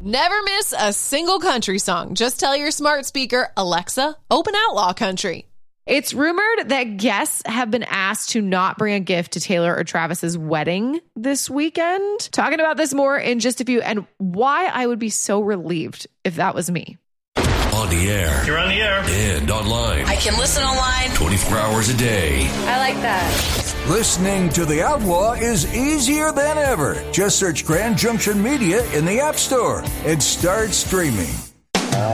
Never miss a single country song. Just tell your smart speaker, Alexa, open Outlaw Country. It's rumored that guests have been asked to not bring a gift to Taylor or Travis's wedding this weekend. Talking about this more in just a few, and why I would be so relieved if that was me. On the air. You're on the air. And online. I can listen online 24 hours a day. I like that. Listening to The Outlaw is easier than ever. Just search Grand Junction Media in the App Store and start streaming.